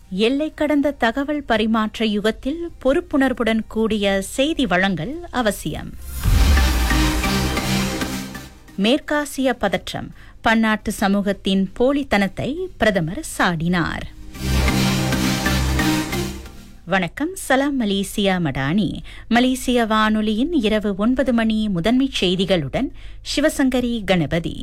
எல்லை கடந்த தகவல் பரிமாற்ற யுகத்தில் பொறுப்புணர்வுடன் கூடிய செய்தி வழங்கல் அவசியம். மேற்காசிய பதற்றம், பன்னாட்டு சமூகத்தின் போலித்தனத்தை பிரதமர் சாடினார். வணக்கம். சலாம் மலேசியா மடானி. மலேசிய வானொலியின் இரவு 9 மணி முதன்மைச் செய்திகளுடன் சிவசங்கரி கணபதி.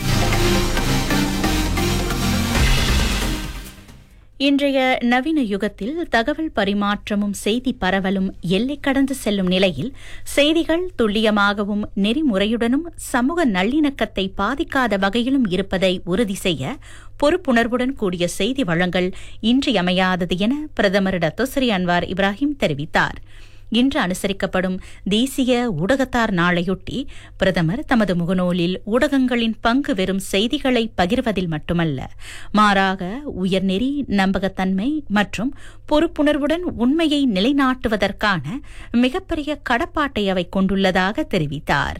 இன்றைய நவீன யுகத்தில் தகவல் பரிமாற்றமும் செய்தி பரவலும் எல்லை கடந்து செல்லும் நிலையில் செய்திகள் துல்லியமாகவும் நெறிமுறையுடனும் சமூக நல்லிணக்கத்தை பாதிக்காத வகையிலும் இருப்பதை உறுதி செய்ய பொறுப்புணர்வுடன் கூடிய செய்தி வழங்கல் இன்றியமையாதது என பிரதமர் டத்தோஸ்ரீ அன்வார் இப்ராஹிம் தெரிவித்தார். இன்று அனுசரிக்கப்படும் தேசிய ஊடகத்தார் நாளையொட்டி பிரதமர் தமது முகநூலில் ஊடகங்களின் பங்கு வெறும் செய்திகளை பகிர்வதில் மட்டுமல்ல, மாறாக உயர்நெறி, நம்பகத்தன்மை மற்றும் பொறுப்புணர்வுடன் உண்மையை நிலைநாட்டுவதற்கான மிகப்பெரிய கடப்பாட்டை அவை கொண்டுள்ளதாக தெரிவித்தார்.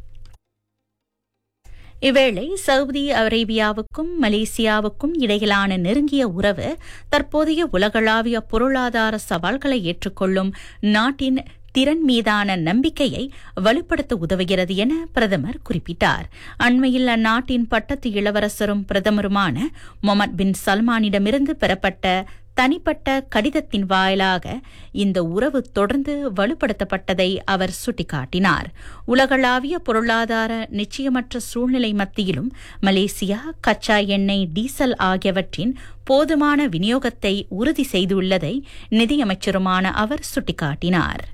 இவ்வேளை சவுதி அரேபியாவுக்கும் மலேசியாவுக்கும் இடையிலான நெருங்கிய உறவு தற்போதைய உலகளாவிய பொருளாதார சவால்களை ஏற்றுக்கொள்ளும் நாட்டின் திறன் மீதான நம்பிக்கையை வலுப்படுத்த உதவுகிறது என பிரதமர் குறிப்பிட்டார். அண்மையில் அந்நாட்டின் பட்டத்து இளவரசரும் பிரதமருமான முகமது பின் சல்மானிடமிருந்து பெறப்பட்ட தனிப்பட்ட கடிதத்தின் வாயிலாக இந்த உறவு தொடர்ந்து வலுப்படுத்தப்பட்டதை அவர் சுட்டிக்காட்டினார். உலகளாவிய பொருளாதார நிச்சயமற்ற சூழ்நிலை மத்தியிலும் மலேசியா கச்சா எண்ணெய், டீசல் ஆகியவற்றின் போதுமான விநியோகத்தை உறுதி செய்துள்ளதை நிதியமைச்சருமான அவர் சுட்டிக்காட்டினார்.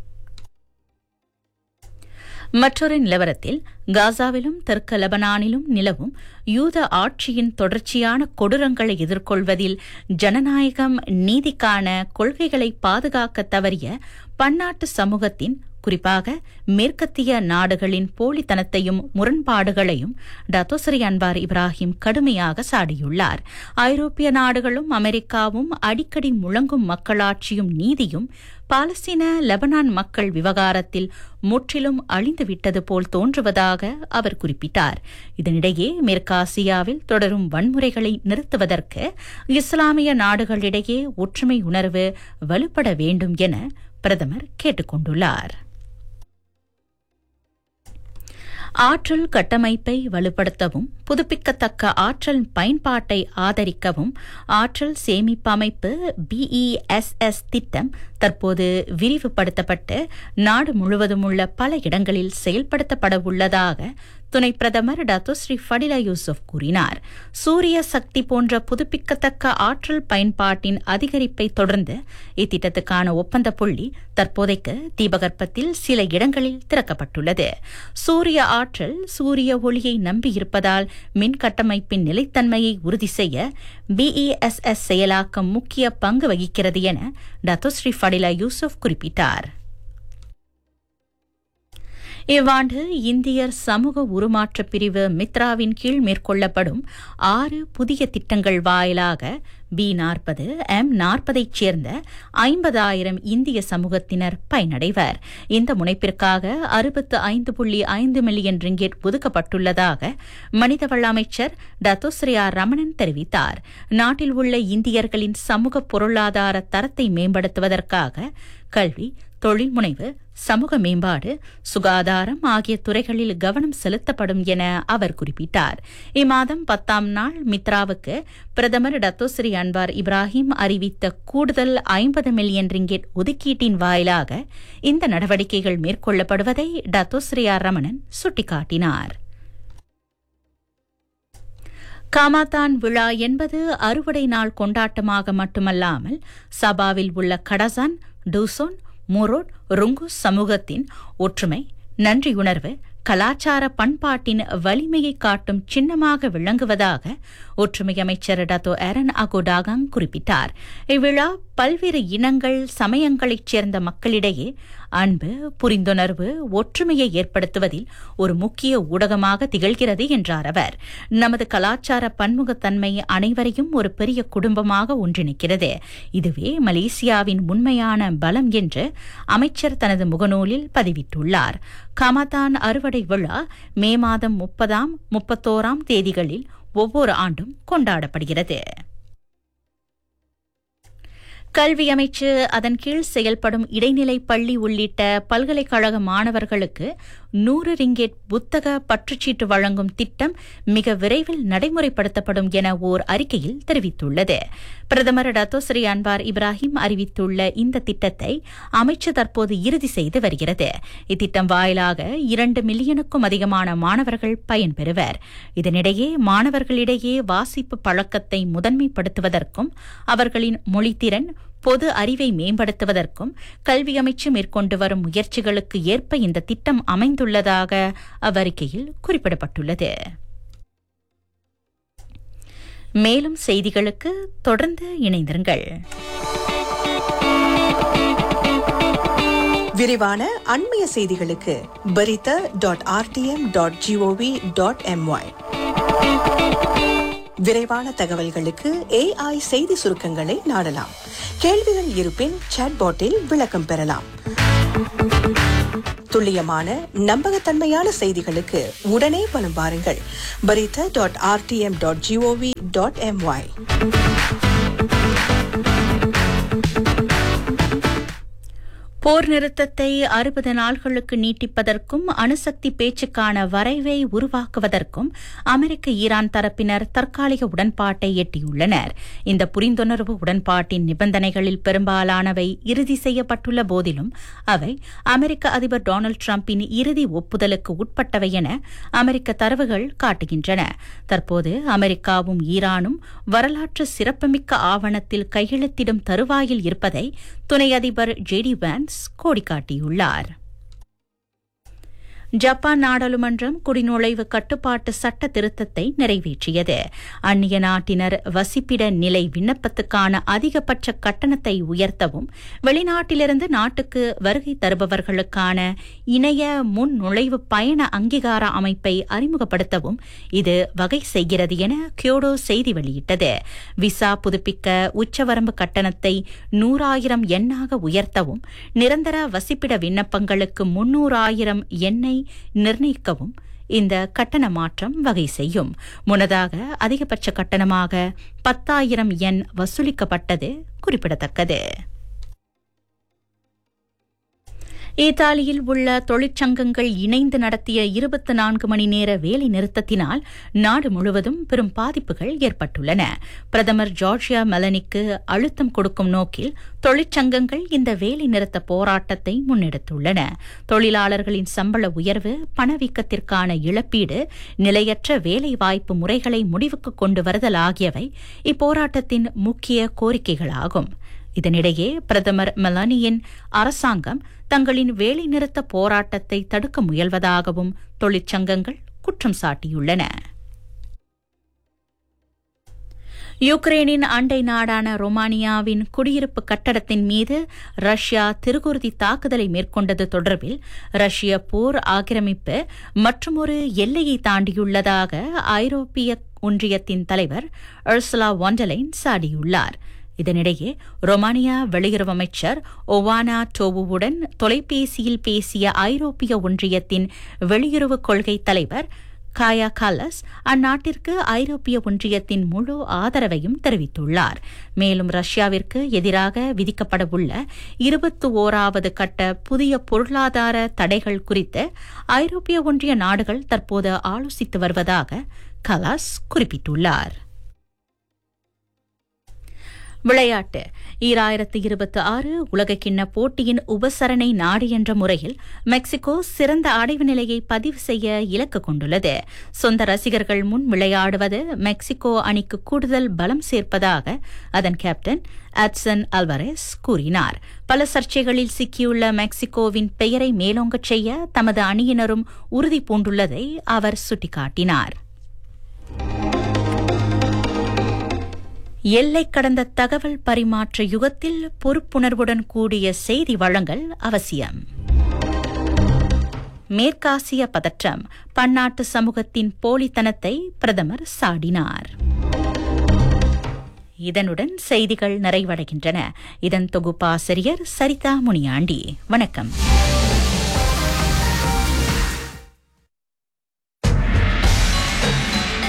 மற்றொரு நிலவரத்தில், காசாவிலும் தெற்கு லெபனானிலும் நிலவும் யூத ஆட்சியின் தொடர்ச்சியான கொடூரங்களை எதிர்கொள்வதில் ஜனநாயகம், நீதிக்கான கொள்கைகளை பாதுகாக்க தவறிய பன்னாட்டு சமூகத்தின், குறிப்பாக மேற்கத்திய நாடுகளின் போலித்தனத்தையும் முரண்பாடுகளையும் டத்தோஸ்ரீ அன்வார் இப்ராஹிம் கடுமையாக சாடியுள்ளார். ஐரோப்பிய நாடுகளும் அமெரிக்காவும் அடிக்கடி முழங்கும் மக்களாட்சியும் நீதியும் பாலஸ்தீன லெபனான் மக்கள் விவகாரத்தில் முற்றிலும் அழிந்துவிட்டது போல் தோன்றுவதாக அவர் குறிப்பிட்டார். இதனிடையே மேற்காசியாவில் தொடரும் வன்முறைகளை நிறுத்துவதற்கு இஸ்லாமிய நாடுகளிடையே ஒற்றுமை உணர்வு வலுப்பட வேண்டும் என பிரதமர் கேட்டுக் கொண்டுள்ளார். ஆற்றல் கட்டமைப்பை வலுப்படுத்தவும், புதுப்பிக்கத்தக்க ஆற்றல் பயன்பாட்டை ஆதரிக்கவும் ஆற்றல் சேமிப்பு அமைப்பு BESS திட்டம் தற்போது விரிவுபடுத்தப்பட்டு நாடு முழுவதும் உள்ள பல இடங்களில் செயல்படுத்தப்பட உள்ளதாக துணை பிரதமர் டத்தோஸ்ரீ ஃபடிலா யூசுப் கூறினார். சூரிய சக்தி போன்ற புதுப்பிக்கத்தக்க ஆற்றல் பயன்பாட்டின் அதிகரிப்பை தொடர்ந்து இத்திட்டத்துக்கான ஒப்பந்த புள்ளி தற்போதைக்கு தீபகற்பத்தில் சில இடங்களில் திறக்கப்பட்டுள்ளது. சூரிய ஆற்றல் சூரிய ஒளியை நம்பியிருப்பதால் மின் கட்டமைப்பின் நிலைத்தன்மையை உறுதி செய்ய BESS செயலாக்கம் முக்கிய பங்கு வகிக்கிறது என டத்தோஸ்ரீ ஃபடிலா யூசுப் குறிப்பிட்டார். இவ்வாண்டு இந்தியர் சமூக உருமாற்ற பிரிவு மித்ராவின் கீழ் மேற்கொள்ளப்படும் 6 புதிய திட்டங்கள் வாயிலாக B40, M40ஐச் சேர்ந்த 50,000 இந்திய சமூகத்தினர் பயனடைவர். இந்த முனைப்பிற்காக 65.5 மில்லியன் ரிங்கெட் ஒதுக்கப்பட்டுள்ளதாக மனிதவள அமைச்சர் டத்தோஸ்ரீ ரமணன் தெரிவித்தார். நாட்டில் உள்ள இந்தியர்களின் சமூக பொருளாதார தரத்தை மேம்படுத்துவதற்காக கல்வி, தொழில் முனைவு, சமூக மேம்பாடு, சுகாதாரம் ஆகிய துறைகளில் கவனம் செலுத்தப்படும் என அவர் குறிப்பிட்டார். இம்மாதம் 10ஆம் நாள் மித்ராவுக்கு பிரதமர் டத்தோஸ்ரீ அன்வார் இப்ராஹிம் அறிவித்த கூடுதல் 50 மில்லியன் ரிங்கெட் ஒதுக்கீட்டின் வாயிலாக இந்த நடவடிக்கைகள் மேற்கொள்ளப்படுவதை டத்தோஸ்ரீ ரமணன் சுட்டிக்காட்டினார். காமாதான் விழா என்பது அறுவடை நாள் கொண்டாட்டமாக மட்டுமல்லாமல் சபாவில் உள்ள கடசான், டூசோன், முரோட், ருங்கு சமூகத்தின் ஒற்றுமை, நன்றியுணர்வு, கலாச்சார பண்பாட்டின் வலிமையை காட்டும் சின்னமாக விளங்குவதாக ஒற்றுமை அமைச்சர் டத்தோ ஏரன் அகோடாகாங் குறிப்பிட்டார். இவ்விழா பல்வேறு இனங்கள், சமயங்களைச் சேர்ந்த மக்களிடையே அன்பு, புரிந்துணர்வு, ஒற்றுமையை ஏற்படுத்துவதில் ஒரு முக்கிய ஊடகமாக திகழ்கிறது என்றார் அவர். நமது கலாச்சார பன்முகத்தன்மை அனைவரையும் ஒரு பெரிய குடும்பமாக ஒன்றிணைக்கிறது. இதுவே மலேசியாவின் உண்மையான பலம் என்று அமைச்சர் தனது முகநூலில் பதிவிட்டுள்ளார். காமாதான் அறுவடை விழா மே மாதம் 30, 31 தேதிகளில் ஒவ்வொரு ஆண்டும் கொண்டாடப்படுகிறது. கல்வி அமைச்சு அதன் கீழ் செயல்படும் இடைநிலை பள்ளி உள்ளிட்ட பல்கலைக்கழக மாணவர்களுக்கு 100 ரிங்கெட் புத்தக பற்றுச்சீட்டு வழங்கும் திட்டம் மிக விரைவில் நடைமுறைப்படுத்தப்படும் என ஓர் அறிக்கையில் தெரிவித்துள்ளது. பிரதமர் டத்தோஸ்ரீ அன்வார் இப்ராஹிம் அறிவித்துள்ள இந்த திட்டத்தை அமைச்சு தற்போது இறுதி செய்து வருகிறது. இத்திட்டம் வாயிலாக 2 மில்லியனுக்கும் அதிகமான மாணவர்கள் பயன்பெறுவர். இதனிடையே மாணவர்களிடையே வாசிப்பு பழக்கத்தை முதன்மைப்படுத்துவதற்கும் அவர்களின் மொழித்திறன் பொது அறிவை மேம்படுத்துவதற்கும் கல்வி அமைச்சு மேற்கொண்டு வரும் முயற்சிகளுக்கு ஏற்ப இந்த திட்டம் அமைந்துள்ளதாக அவ்வறிக்கையில் குறிப்பிடப்பட்டுள்ளது. மேலும் செய்திகளுக்கு தொடர்ந்து இணைந்திருங்கள். விரிவான அண்மைய செய்திகளுக்கு berita.rtm.gov.my. விரைவான தகவல்களுக்கு AI செய்தி சுருக்கங்களை நாடலாம். கேள்விகள் இருப்பின் சாட்பாட்டில் விளக்கம் பெறலாம். துல்லியமான நம்பகத்தன்மையான செய்திகளுக்கு உடனே பலம் பாருங்கள். berita.rtm.gov.my. போர் நிறுத்தத்தை 60 நாள்களுக்கு நீட்டிப்பதற்கும் அணுசக்தி பேச்சுக்கான வரைவை உருவாக்குவதற்கும் அமெரிக்க ஈரான் தரப்பினர் தற்காலிக உடன்பாட்டை எட்டியுள்ளனர். இந்த புரிந்துணர்வு உடன்பாட்டின் நிபந்தனைகளில் பெரும்பாலானவை இறுதி செய்யப்பட்டுள்ள போதிலும் அவை அமெரிக்க அதிபர் டொனால்டு டிரம்பின் இறுதி ஒப்புதலுக்கு உட்பட்டவை என அமெரிக்க தரவுகள் காட்டுகின்றன. தற்போது அமெரிக்காவும் ஈரானும் வரலாற்று சிறப்புமிக்க ஆவணத்தில் கையெழுத்திடும் தருவாயில் இருப்பதை துணை அதிபர் ஜேடி வான்ஸ் கோடிக்காட்டியுள்ளார். ஜப்பான் நாடாளுமன்றம் குடிநுழைவு கட்டுப்பாட்டு சட்ட திருத்தத்தை நிறைவேற்றியது. அந்நிய நாட்டினர் வசிப்பிட நிலை விண்ணப்பத்துக்கான அதிகபட்ச கட்டணத்தை உயர்த்தவும் வெளிநாட்டிலிருந்து நாட்டுக்கு வருகை தருபவர்களுக்கான இணைய முன் நுழைவு பயண அங்கீகார அமைப்பை அறிமுகப்படுத்தவும் இது வகை செய்கிறது என கியோடோ செய்தி வெளியிட்டது. விசா புதுப்பிக்க உச்சவரம்பு கட்டணத்தை 100,000 எண்ணாக உயர்த்தவும் நிரந்தர வசிப்பிட விண்ணப்பங்களுக்கு 300,000 எண்ணை நிர்ணயிக்கவும் இந்த கட்டண மாற்றம் வகை செய்யும். முன்னதாக அதிகபட்ச கட்டணமாக 10,000 yen வசூலிக்கப்பட்டது குறிப்பிடத்தக்கது. இத்தாலியில் உள்ள தொழிற்சங்கங்கள் இணைந்து நடத்திய 24 மணி நேர வேலை நிறுத்தத்தினால் நாடு முழுவதும் பெரும் பாதிப்புகள் ஏற்பட்டுள்ளன. பிரதமர் ஜார்ஜியா மெலனிக்கு அழுத்தம் கொடுக்கும் நோக்கில் தொழிற்சங்கங்கள் இந்த வேலை நிறுத்த போராட்டத்தை முன்னெடுத்துள்ளன. தொழிலாளர்களின் சம்பள உயர்வு, பணவீக்கத்திற்கான இழப்பீடு, நிலையற்ற வேலைவாய்ப்பு முறைகளை முடிவுக்கு கொண்டு வருதல் ஆகியவை இப்போராட்டத்தின் முக்கிய கோரிக்கைகளாகும். இதனிடையே பிரதமர் மெலானியின் அரசாங்கம் தங்களின் வேலைநிறுத்த போராட்டத்தை தடுக்க முயல்வதாகவும் தொழிற்சங்கங்கள் குற்றம் சாட்டியுள்ளன. யுக்ரைனின் அண்டை நாடான ரொமானியாவின் குடியிருப்பு கட்டடத்தின் மீது ரஷ்யா திருகுருதி தாக்குதலை மேற்கொண்டது தொடர்பில் ரஷ்ய போர் ஆக்கிரமிப்பு மற்றுமொரு எல்லையை தாண்டியுள்ளதாக ஐரோப்பிய ஒன்றியத்தின் தலைவர் உர்சுலா வான் டெர் லெயன் சாடியுள்ளார். இதனிடையே ரொமானியா வெளியுறவு அமைச்சர் ஒவானா டோவுவுடன் தொலைபேசியில் பேசிய ஐரோப்பிய ஒன்றியத்தின் வெளியுறவு கொள்கை தலைவர் காயா காலஸ் அந்நாட்டிற்கு ஐரோப்பிய ஒன்றியத்தின் முழு ஆதரவையும் தெரிவித்துள்ளார். மேலும் ரஷ்யாவிற்கு எதிராக விதிக்கப்படவுள்ள 21வது கட்ட புதிய பொருளாதார தடைகள் குறித்து ஐரோப்பிய ஒன்றிய நாடுகள் தற்போது ஆலோசித்து வருவதாக காலஸ் குறிப்பிட்டுள்ளார். விளையாட்டு 2026 உலகக்கிண்ண போட்டியின் உபசரணை நாடு என்ற முறையில் மெக்சிகோ சிறந்த அடைவு நிலையை பதிவு செய்ய இலக்கு கொண்டுள்ளது. சொந்த ரசிகர்கள் முன் விளையாடுவது மெக்சிகோ அணிக்கு கூடுதல் பலம் சேர்ப்பதாக அதன் கேப்டன் எட்சன் அல்வாரெஸ் கூறினார். பல சர்ச்சைகளில் சிக்கியுள்ள மெக்சிகோவின் பெயரை மேலோங்கச் செய்ய தமது அணியினரும் உறுதி பூண்டுள்ளதை அவர் சுட்டிக்காட்டினார். எல்லை கடந்த தகவல் பரிமாற்ற யுகத்தில் பொறுப்புணர்வுடன் கூடிய செய்தி வழங்கல் அவசியம். மேற்காசிய பதற்றம், பன்னாட்டு சமூகத்தின் போலித்தனத்தை பிரதமர் சாடினார். இதனுடன் செய்திகள் நிறைவடைகின்றன. இதன் தொகுப்பாசிரியர் சரிதா முனியாண்டி. வணக்கம்.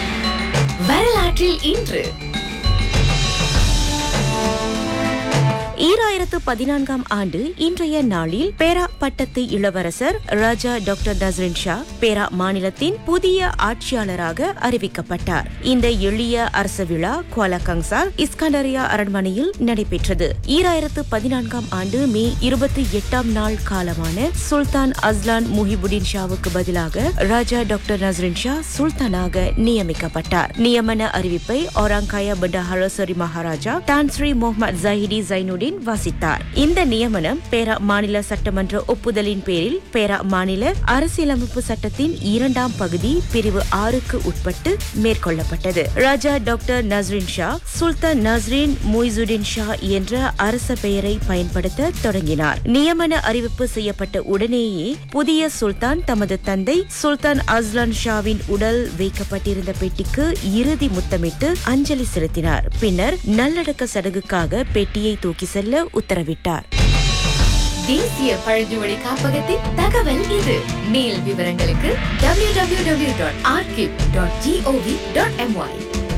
வரலாற்றில் இன்று 2014 ஆண்டு இன்றைய நாளில் பேரா பட்டத்து இளவரசர் ராஜா டாக்டர் நஸ்ரின் ஷா பேரா மாநிலத்தின் புதிய ஆட்சியாளராக அறிவிக்கப்பட்டார். இந்த எளிய அரச விழா குவாலா கங்சால் இஸ்கண்டரியா அரண்மனையில் நடைபெற்றது. 2014 ஆண்டு மே 28 நாள் காலமான சுல்தான் அஸ்லான் முஹிபுடின் ஷாவுக்கு பதிலாக ராஜா டாக்டர் நஸ்ரின் ஷா சுல்தானாக நியமிக்கப்பட்டார். நியமன அறிவிப்பை ஒராங்காயா பெண்டஹாரா சரி மகாராஜா தான் ஸ்ரீ முகமது ஜாஹிடி ஜைனுடின் வாசித்தார். இந்த நியமனம் பேரா மாநில சட்டமன்ற ஒப்புதலின் பேரில் பேரா மாநில அரசியலமைப்பு சட்டத்தின் 2ஆம் பகுதி பிரிவு 6க்கு உட்பட்டு மேற்கொள்ளப்பட்டது. ராஜா டாக்டர் நஸ்ரின் ஷா சுல்தான் நஸ்ரின் முய்சுடின் ஷா என்ற அரச பெயரை பயன்படுத்த தொடங்கினார். நியமன அறிவிப்பு செய்யப்பட்ட உடனேயே புதிய சுல்தான் தமது தந்தை சுல்தான் அஸ்லான் ஷாவின் உடல் வைக்கப்பட்டிருந்த பெட்டிக்கு இறுதி முத்தமிட்டு அஞ்சலி செலுத்தினார். பின்னர் நல்லடக்க சடங்குக்காக பெட்டியை தூக்கி செல்ல உத்தரவிட்டார். தேசிய பழங்குடி காப்பகத்தின் தகவல் இது. மேல் விவரங்களுக்கு www.archive.gov.my